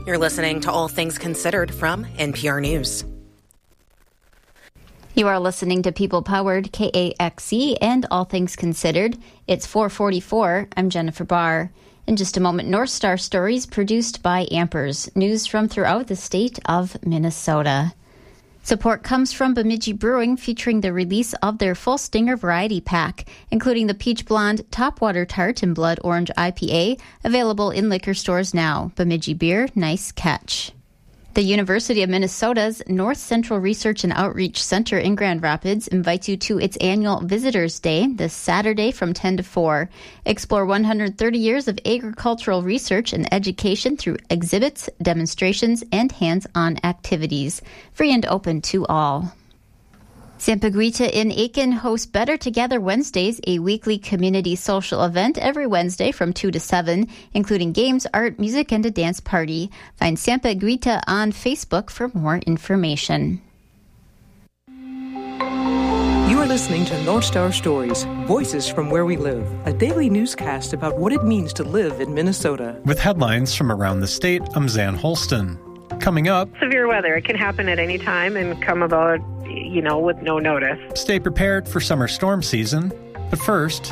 You're listening to All Things Considered from NPR News. You are listening to People-Powered KAXE and All Things Considered. It's 4:44. I'm Jennifer Barr. In just a moment, North Star Stories produced by Ampers. News from throughout the state of Minnesota. Support comes from Bemidji Brewing, featuring the release of their Full Stinger Variety Pack, including the Peach Blonde, Topwater Tart, and Blood Orange IPA, available in liquor stores now. Bemidji Beer, nice catch. The University of Minnesota's North Central Research and Outreach Center in Grand Rapids invites you to its annual Visitors Day this Saturday from 10 to 4. Explore 130 years of agricultural research and education through exhibits, demonstrations, and hands-on activities. Free and open to all. Sampaguita in Aiken hosts Better Together Wednesdays, a weekly community social event every Wednesday from 2 to 7, including games, art, music, and a dance party. Find Sampaguita on Facebook for more information. You are listening to North Star Stories, Voices from Where We Live, a daily newscast about what it means to live in Minnesota. With headlines from around the state, I'm Zan Holston. Coming up, severe weather. It can happen at any time and come about, with no notice. Stay prepared for summer storm season. But first,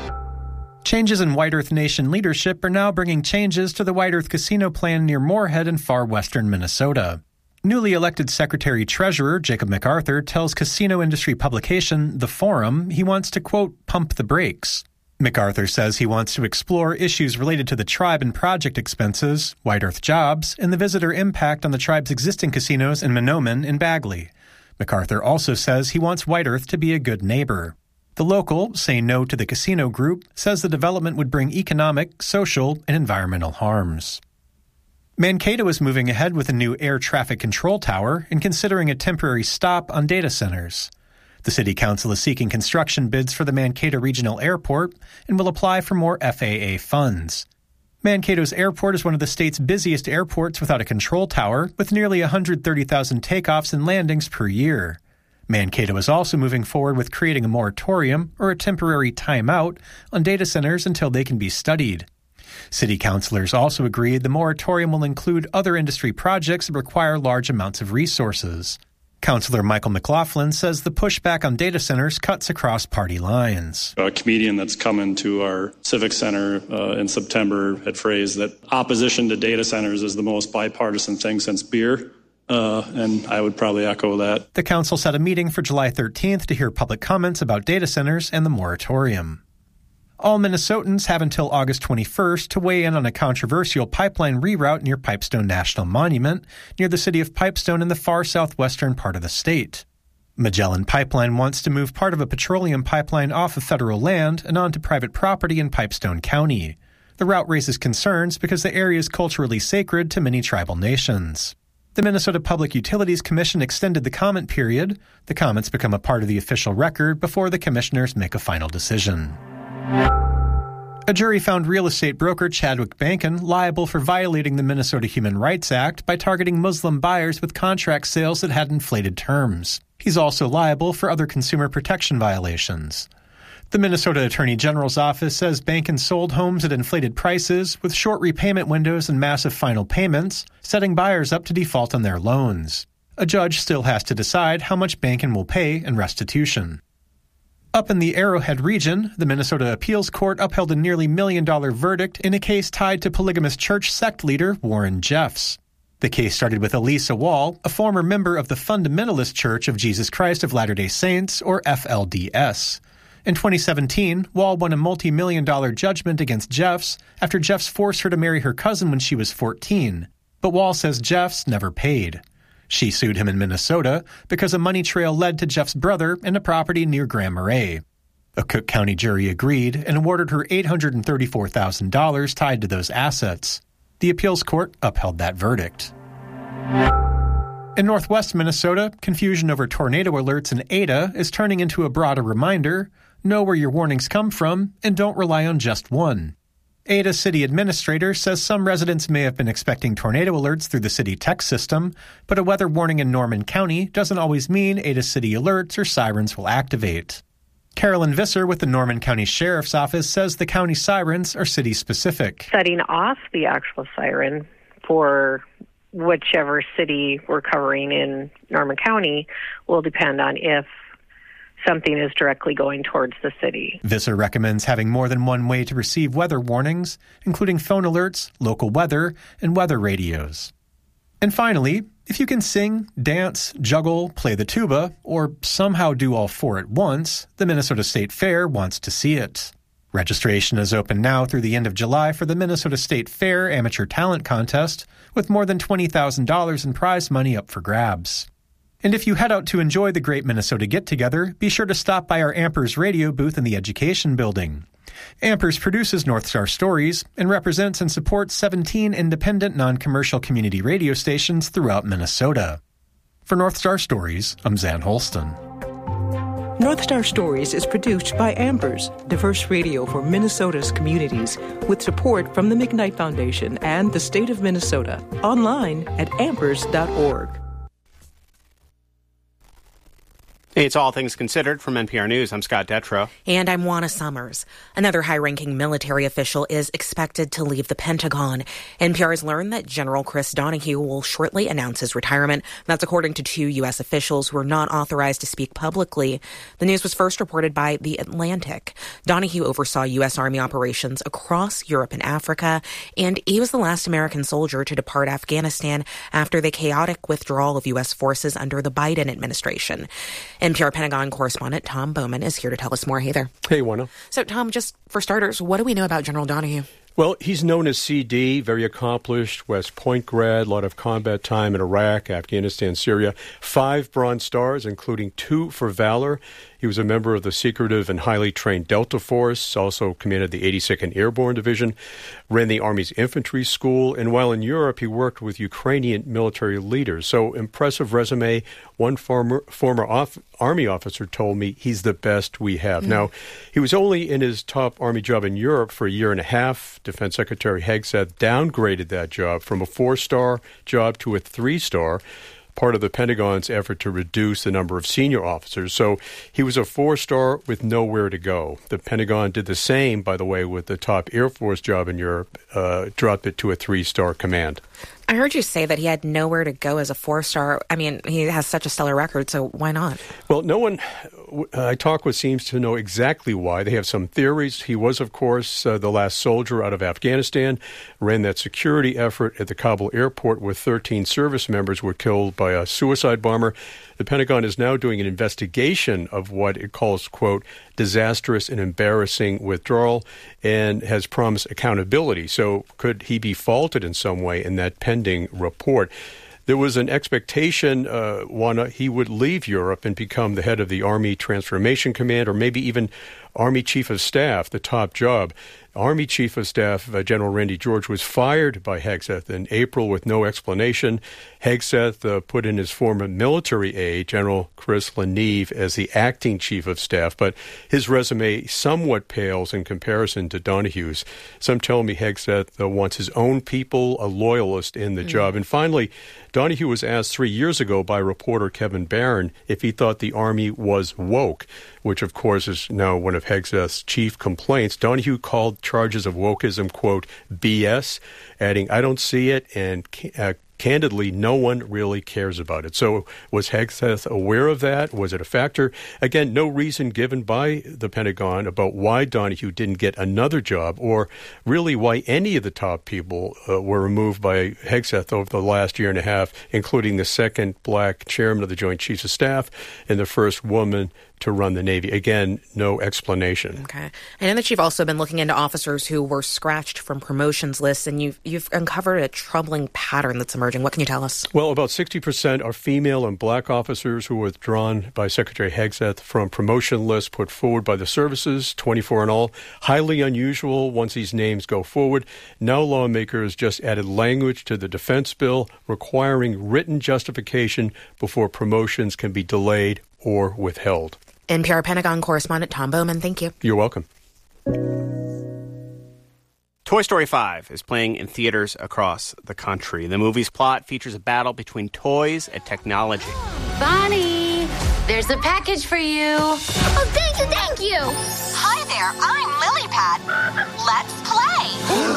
changes in White Earth Nation leadership are now bringing changes to the White Earth Casino plan near Moorhead in far western Minnesota. Newly elected Secretary-Treasurer Jacob MacArthur tells casino industry publication The Forum he wants to, quote, pump the brakes. MacArthur says he wants to explore issues related to the tribe and project expenses, White Earth jobs, and the visitor impact on the tribe's existing casinos in Mahnomen and Bagley. MacArthur also says he wants White Earth to be a good neighbor. The local, Say No to the Casino group, says the development would bring economic, social, and environmental harms. Mankato is moving ahead with a new air traffic control tower and considering a temporary stop on data centers. The City Council is seeking construction bids for the Mankato Regional Airport and will apply for more FAA funds. Mankato's airport is one of the state's busiest airports without a control tower, with nearly 130,000 takeoffs and landings per year. Mankato is also moving forward with creating a moratorium or a temporary timeout on data centers until they can be studied. City councilors also agreed the moratorium will include other industry projects that require large amounts of resources. Councillor Michael McLaughlin says the pushback on data centers cuts across party lines. A comedian that's coming to our Civic Center in September had phrased that opposition to data centers is the most bipartisan thing since beer, and I would probably echo that. The council set a meeting for July 13th to hear public comments about data centers and the moratorium. All Minnesotans have until August 21st to weigh in on a controversial pipeline reroute near Pipestone National Monument, near the city of Pipestone in the far southwestern part of the state. Magellan Pipeline wants to move part of a petroleum pipeline off of federal land and onto private property in Pipestone County. The route raises concerns because the area is culturally sacred to many tribal nations. The Minnesota Public Utilities Commission extended the comment period. The comments become a part of the official record before the commissioners make a final decision. A jury found real estate broker Chadwick Bankin liable for violating the Minnesota Human Rights Act by targeting Muslim buyers with contract sales that had inflated terms. He's also liable for other consumer protection violations. The Minnesota Attorney General's office says Bankin sold homes at inflated prices with short repayment windows and massive final payments, setting buyers up to default on their loans. A judge still has to decide how much Bankin will pay in restitution. Up in the Arrowhead region, the Minnesota Appeals Court upheld a nearly $1 million verdict in a case tied to polygamous church sect leader Warren Jeffs. The case started with Elisa Wall, a former member of the Fundamentalist Church of Jesus Christ of Latter-day Saints, or FLDS. In 2017, Wall won a multi-million-dollar judgment against Jeffs after Jeffs forced her to marry her cousin when she was 14. But Wall says Jeffs never paid. She sued him in Minnesota because a money trail led to Jeff's brother and a property near Grand Marais. A Cook County jury agreed and awarded her $834,000 tied to those assets. The appeals court upheld that verdict. In northwest Minnesota, confusion over tornado alerts in Ada is turning into a broader reminder: know where your warnings come from and don't rely on just one. Ada city administrator says some residents may have been expecting tornado alerts through the city text system, but a weather warning in Norman County doesn't always mean Ada city alerts or sirens will activate. Carolyn Visser with the Norman County Sheriff's Office says the county sirens are city-specific. Setting off the actual siren for whichever city we're covering in Norman County will depend on if something is directly going towards the city. Visser recommends having more than one way to receive weather warnings, including phone alerts, local weather, and weather radios. And finally, if you can sing, dance, juggle, play the tuba, or somehow do all four at once, the Minnesota State Fair wants to see it. Registration is open now through the end of July for the Minnesota State Fair Amateur Talent Contest, with more than $20,000 in prize money up for grabs. And if you head out to enjoy the Great Minnesota Get-Together, be sure to stop by our Ampers radio booth in the Education Building. Ampers produces North Star Stories and represents and supports 17 independent non-commercial community radio stations throughout Minnesota. For North Star Stories, I'm Zan Holston. North Star Stories is produced by Ampers, diverse radio for Minnesota's communities, with support from the McKnight Foundation and the state of Minnesota. Online at ampers.org. Hey, it's All Things Considered from NPR News. I'm Scott Detrow. And I'm Juana Summers. Another high-ranking military official is expected to leave the Pentagon. NPR has learned that General Chris Donahue will shortly announce his retirement. That's according to two U.S. officials who are not authorized to speak publicly. The news was first reported by The Atlantic. Donahue oversaw U.S. Army operations across Europe and Africa, and he was the last American soldier to depart Afghanistan after the chaotic withdrawal of U.S. forces under the Biden administration. NPR Pentagon correspondent Tom Bowman is here to tell us more. Hey there. Hey, Juana. So, Tom, just for starters, what do we know about General Donahue? Well, he's known as CD, very accomplished, West Point grad, a lot of combat time in Iraq, Afghanistan, Syria, 5 Bronze Stars, including 2 for valor. He was a member of the secretive and highly trained Delta Force, also commanded the 82nd Airborne Division, ran the Army's infantry school, and while in Europe, he worked with Ukrainian military leaders. So, impressive resume. One former Army officer told me he's the best we have. Now, he was only in his top Army job in Europe for a year and a half. Defense Secretary Hegseth downgraded that job from a 4-star job to a 3-star, part of the Pentagon's effort to reduce the number of senior officers. So he was a 4-star with nowhere to go. The Pentagon did the same, by the way, with the top Air Force job in Europe, dropped it to a 3-star command. I heard you say that he had nowhere to go as a 4-star. I mean, he has such a stellar record, so why not? Well, no one I talk with seems to know exactly why. They have some theories. He was, of course, the last soldier out of Afghanistan, ran that security effort at the Kabul airport where 13 service members were killed by a suicide bomber. The Pentagon is now doing an investigation of what it calls, quote, disastrous and embarrassing withdrawal, and has promised accountability. So could he be faulted in some way in that pending report? There was an expectation, he would leave Europe and become the head of the Army Transformation Command, or maybe even Army Chief of Staff, the top job. Army Chief of Staff General Randy George was fired by Hegseth in April with no explanation. Hegseth put in his former military aide, General Chris Leneve, as the acting Chief of Staff, but his resume somewhat pales in comparison to Donahue's. Some tell me Hegseth wants his own people, a loyalist in the job. And finally, Donahue was asked 3 years ago by reporter Kevin Barron if he thought the Army was woke, which, of course, is now one of Hegseth's chief complaints. Donahue called charges of wokeism, quote, BS, adding, I don't see it, and candidly, no one really cares about it. So was Hegseth aware of that? Was it a factor? Again, no reason given by the Pentagon about why Donahue didn't get another job, or really why any of the top people were removed by Hegseth over the last year and a half, including the second black chairman of the Joint Chiefs of Staff and the first woman to run the Navy. Again, no explanation. Okay. I know that you've also been looking into officers who were scratched from promotions lists, and you've uncovered a troubling pattern that's emerging. What can you tell us? Well, about 60% are female and black officers who were withdrawn by Secretary Hegseth from promotion lists put forward by the services, 24 in all. Highly unusual once these names go forward. Now lawmakers just added language to the defense bill requiring written justification before promotions can be delayed or withheld. NPR Pentagon correspondent Tom Bowman, thank you. You're welcome. Toy Story 5 is playing in theaters across the country. The movie's plot features a battle between toys and technology. Bonnie, there's a package for you. Oh, thank you. Hi there, I'm Lily Pad. Let's play.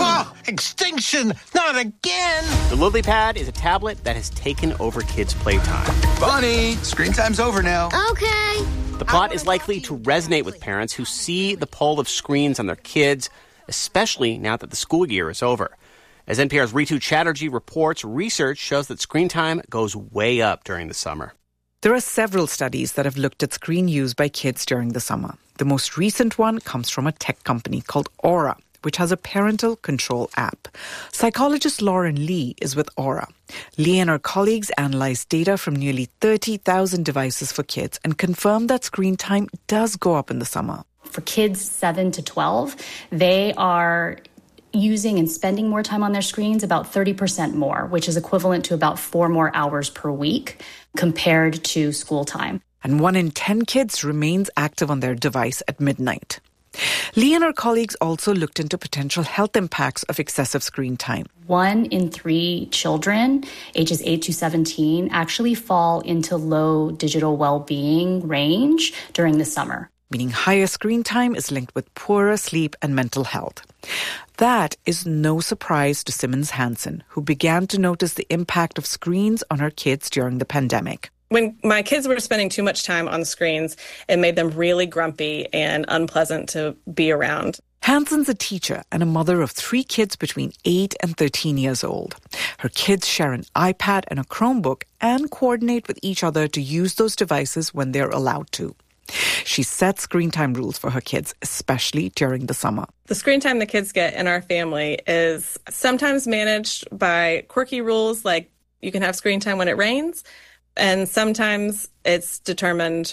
Extinction! Not again! The LilyPad is a tablet that has taken over kids' playtime. Bonnie, screen time's over now. Okay. The plot is likely to resonate with parents who see the pull of screens on their kids, especially now that the school year is over. As NPR's Ritu Chatterjee reports, research shows that screen time goes way up during the summer. There are several studies that have looked at screen use by kids during the summer. The most recent one comes from a tech company called Aura, which has a parental control app. Psychologist Lauren Lee is with Aura. Lee and her colleagues analyzed data from nearly 30,000 devices for kids and confirmed that screen time does go up in the summer. For kids 7 to 12, they are using and spending more time on their screens, about 30% more, which is equivalent to about 4 more hours per week compared to school time. And 1 in 10 kids remains active on their device at midnight. Lee and her colleagues also looked into potential health impacts of excessive screen time. 1 in 3 children, ages 8 to 17, actually fall into low digital well-being range during the summer. Meaning higher screen time is linked with poorer sleep and mental health. That is no surprise to Simmons Hansen, who began to notice the impact of screens on her kids during the pandemic. When my kids were spending too much time on screens, it made them really grumpy and unpleasant to be around. Hansen's a teacher and a mother of 3 kids between 8 and 13 years old. Her kids share an iPad and a Chromebook and coordinate with each other to use those devices when they're allowed to. She sets screen time rules for her kids, especially during the summer. The screen time the kids get in our family is sometimes managed by quirky rules, like you can have screen time when it rains. And sometimes it's determined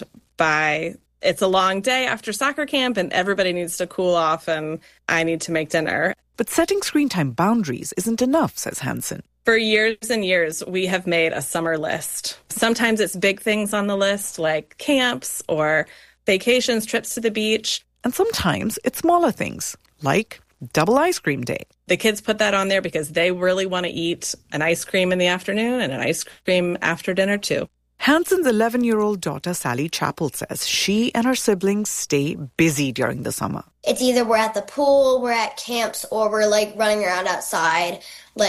by it's a long day after soccer camp and everybody needs to cool off and I need to make dinner. But setting screen time boundaries isn't enough, says Hansen. For years and years, we have made a summer list. Sometimes it's big things on the list, like camps or vacations, trips to the beach. And sometimes it's smaller things, like double ice cream day. The kids put that on there because they really want to eat an ice cream in the afternoon and an ice cream after dinner, too. Hansen's 11-year-old daughter, Sally Chappell, says she and her siblings stay busy during the summer. It's either we're at the pool, we're at camps, or we're running around outside,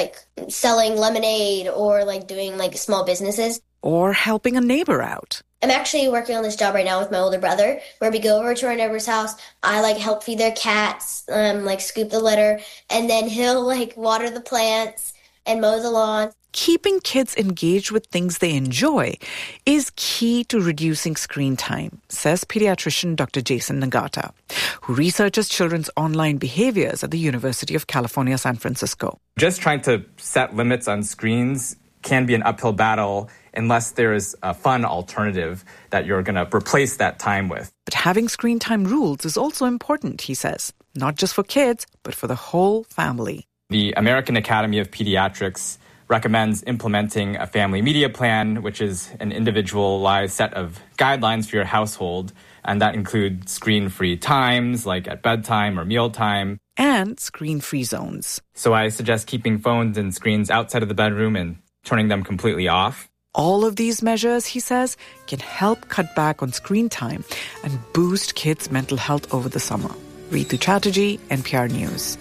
selling lemonade or doing small businesses. Or helping a neighbor out. I'm actually working on this job right now with my older brother, where we go over to our neighbor's house. I help feed their cats, scoop the litter, and then he'll water the plants and mow the lawn. Keeping kids engaged with things they enjoy is key to reducing screen time, says pediatrician Dr. Jason Nagata, who researches children's online behaviors at the University of California, San Francisco. Just trying to set limits on screens can be an uphill battle unless there is a fun alternative that you're going to replace that time with. But having screen time rules is also important, he says, not just for kids, but for the whole family. The American Academy of Pediatrics recommends implementing a family media plan, which is an individualized set of guidelines for your household, and that includes screen-free times, like at bedtime or mealtime. And screen-free zones. So I suggest keeping phones and screens outside of the bedroom and turning them completely off. All of these measures, he says, can help cut back on screen time and boost kids' mental health over the summer. Ritu Chatterjee, NPR News.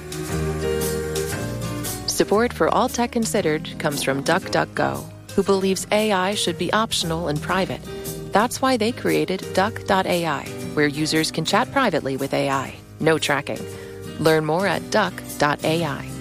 Support for All Tech Considered comes from DuckDuckGo, who believes AI should be optional and private. That's why they created Duck.ai, where users can chat privately with AI. No tracking. Learn more at Duck.ai.